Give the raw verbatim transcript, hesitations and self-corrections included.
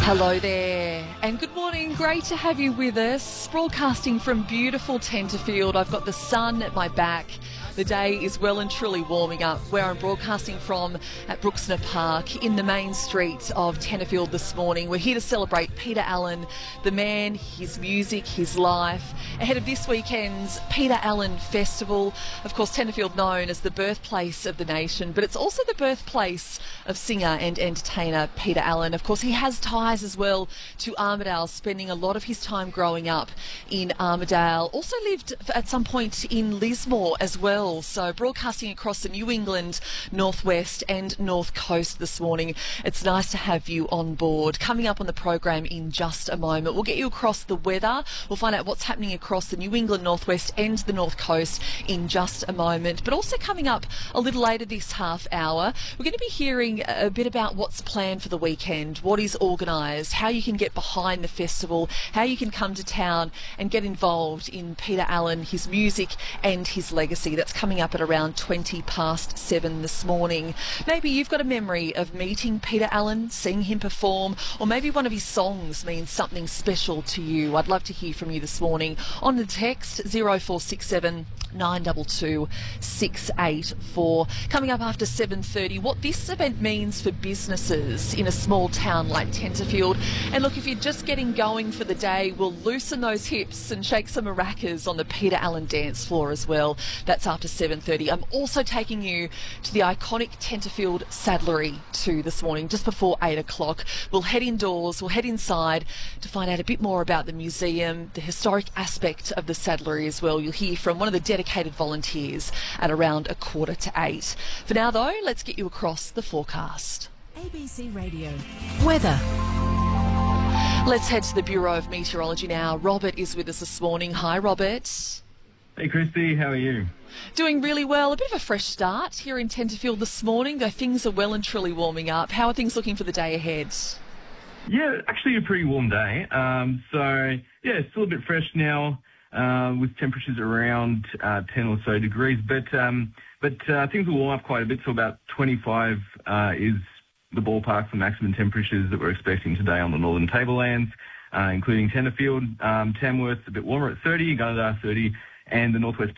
Hello there and good morning. Great to have you with us. Broadcasting from beautiful Tenterfield. I've got the sun at my back. The day is well and truly warming up where I'm broadcasting from at Brooksner Park in the main street of Tenterfield this morning. We're here to celebrate Peter Allen, the man, his music, his life, ahead of this weekend's Peter Allen Festival. Of course, Tenterfield known as the birthplace of the nation, but it's also the birthplace of singer and entertainer Peter Allen. Of course, he has ties as well to Armidale, spending a lot of his time growing up in Armidale. Also lived at some point in Lismore as well. So broadcasting across the New England, Northwest and North Coast this morning. It's nice to have you on board. Coming up on the program in just a moment, we'll get you across the weather. We'll find out what's happening across the New England, Northwest and the North Coast in just a moment. But also coming up a little later this half hour, we're going to be hearing a bit about what's planned for the weekend, what is organised, how you can get behind the festival, how you can come to town and get involved in Peter Allen, his music and his legacy. That's coming up at around twenty past seven this morning. Maybe you've got a memory of meeting Peter Allen, seeing him perform, or maybe one of his songs means something special to you. I'd love to hear from you this morning on the text zero four six seven nine two two six eight four. Coming up after seven thirty, what this event means for businesses in a small town like Tenterfield. And look, if you're just getting going for the day, we'll loosen those hips and shake some maracas on the Peter Allen dance floor as well. That's after seven thirty. I'm also taking you to the iconic Tenterfield Saddlery too this morning, just before eight o'clock. We'll head indoors, we'll head inside to find out a bit more about the museum, the historic aspect of the saddlery as well. You'll hear from one of the dedicated volunteers at around a quarter to eight. For now though, let's get you across the forecast. A B C Radio. Weather. Let's head to the Bureau of Meteorology now. Robert is with us this morning. Hi, Robert. Hey, Christy. How are you? Doing really well. A bit of a fresh start here in Tenterfield this morning, though things are well and truly warming up. How are things looking for the day ahead? Yeah, actually a pretty warm day. Um, so, yeah, it's still a bit fresh now uh, with temperatures around uh, ten or so degrees. But um, but uh, things will warm up quite a bit, so about twenty-five uh, is the ballpark for maximum temperatures that we're expecting today on the Northern Tablelands, uh, including Tenterfield. Um, Tamworth a bit warmer at thirty, Gunnedah thirty, and the Northwest